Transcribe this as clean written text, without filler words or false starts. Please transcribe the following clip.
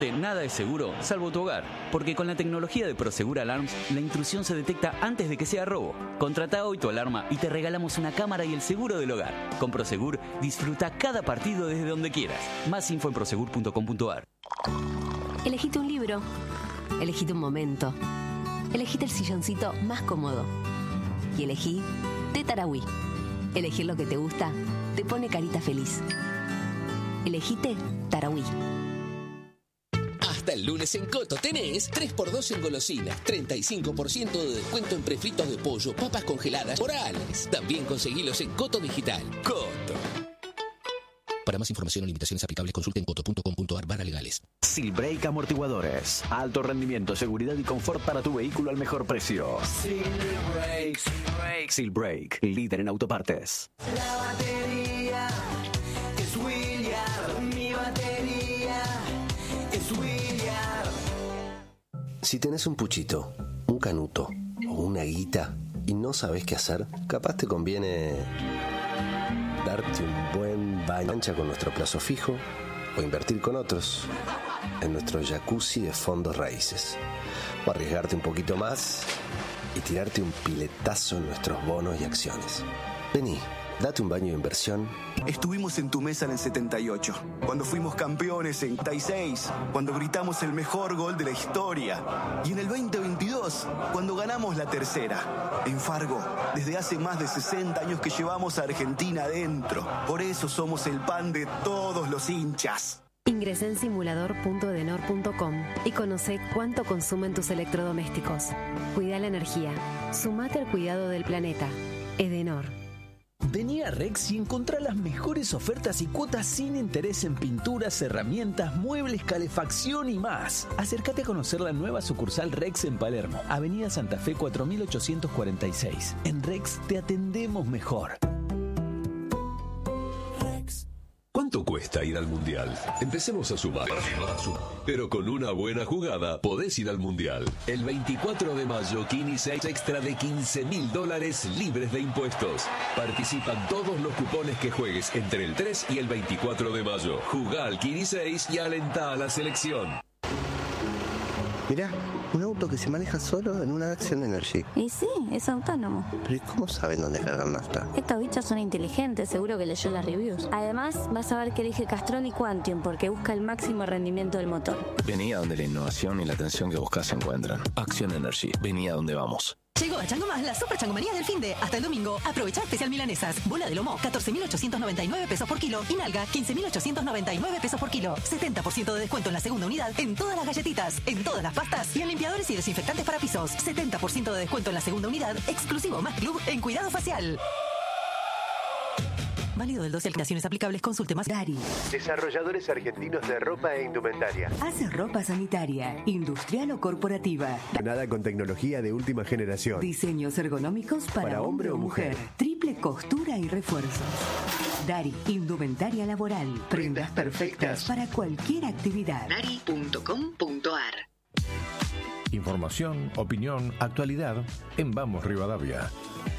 Nada es seguro, salvo tu hogar, porque con la tecnología de Prosegur Alarms, la intrusión se detecta antes de que sea robo. Contrata hoy tu alarma y te regalamos una cámara y el seguro del hogar. Con Prosegur, disfruta cada partido desde donde quieras. Más info en prosegur.com.ar. Elegite un libro, elegite un momento, elegite el silloncito más cómodo y elegí Té Tarahui. Elegir lo que te gusta te pone carita feliz. Elegite Tarahui. Hasta el lunes en Coto tenés 3x2 en golosinas, 35% de descuento en prefritos de pollo, papas congeladas, orales. También conseguilos en Coto Digital. Coto. Para más información o limitaciones aplicables, consulten coto.com.ar/legales. Silbrake Amortiguadores. Alto rendimiento, seguridad y confort para tu vehículo al mejor precio. Silbrake, líder en autopartes. La batería es William. Mi batería es William. Si tenés un puchito, un canuto o una guita y no sabés qué hacer, capaz te conviene darte un buen baño con nuestro plazo fijo o invertir con otros en nuestro jacuzzi de fondos raíces. O arriesgarte un poquito más y tirarte un piletazo en nuestros bonos y acciones. Vení, date un baño de inversión. Estuvimos en tu mesa en el 78, cuando fuimos campeones en 76, cuando gritamos el mejor gol de la historia. Y en el 2022, cuando ganamos la tercera. En Fargo, desde hace más de 60 años que llevamos a Argentina adentro. Por eso somos el pan de todos los hinchas. Ingresá en simulador.edenor.com y conoce cuánto consumen tus electrodomésticos. Cuida la energía. Sumate al cuidado del planeta. Edenor. Vení a Rex y encontrá las mejores ofertas y cuotas sin interés en pinturas, herramientas, muebles, calefacción y más. Acércate a conocer la nueva sucursal Rex en Palermo, Avenida Santa Fe 4846. En Rex te atendemos mejor. ¿Cuánto cuesta ir al Mundial? Empecemos a sumar. Pero con una buena jugada podés ir al Mundial. El 24 de mayo, Kini 6 extra de $15.000 libres de impuestos. Participan todos los cupones que juegues entre el 3 y el 24 de mayo. Jugá al Kini 6 y alentá a la selección. Mirá, un auto que se maneja solo en una Action Energy. Y sí, es autónomo. Pero ¿y cómo saben dónde cargar nafta? Estos bichos son inteligentes, seguro que leyó las reviews. Además, vas a ver que elige Castrol y Quantium porque busca el máximo rendimiento del motor. Vení a donde la innovación y la atención que buscas se encuentran. Action Energy, vení a donde vamos. Llegó a Chango Más la super changomanía del finde. Hasta el domingo, aprovecha especial milanesas. Bola de lomo, 14.899 pesos por kilo. Y nalga, 15.899 pesos por kilo. 70% de descuento en la segunda unidad en todas las galletitas, en todas las pastas y en limpiadores y desinfectantes para pisos. 70% de descuento en la segunda unidad, exclusivo Más Club en cuidado facial. Válido del 12 al creaciones aplicables. Consulte más. Dari. Desarrolladores argentinos de ropa e indumentaria. Hace ropa sanitaria, industrial o corporativa. Nada con tecnología de última generación. Diseños ergonómicos para hombre o mujer. Triple costura y refuerzos. Dari, indumentaria laboral. Prendas perfectas para cualquier actividad. Dari.com.ar. Información, opinión, actualidad en Vamos Rivadavia.